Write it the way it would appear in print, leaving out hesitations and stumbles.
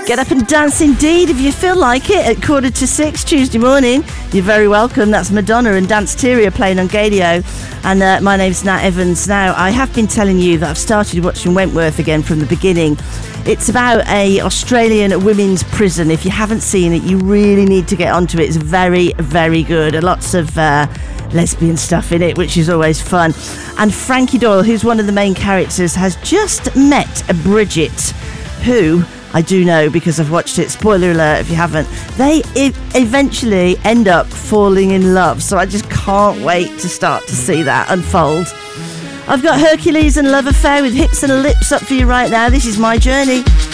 Get up and dance indeed if you feel like it at 5:45 Tuesday morning. You're very welcome. That's Madonna and Danceteria playing on Gadio. And my name's Nat Evans. Now, I have been telling you that I've started watching Wentworth again from the beginning. It's about a Australian women's prison. If you haven't seen it, you really need to get onto it. It's very, very good. And lots of lesbian stuff in it, which is always fun. And Frankie Doyle, who's one of the main characters, has just met Bridget, who I do know because I've watched it. Spoiler alert if you haven't. They eventually end up falling in love. So I just can't wait to start to see that unfold. I've got Hercules and Love Affair with Hips and Lips up for you right now. This is My Journey.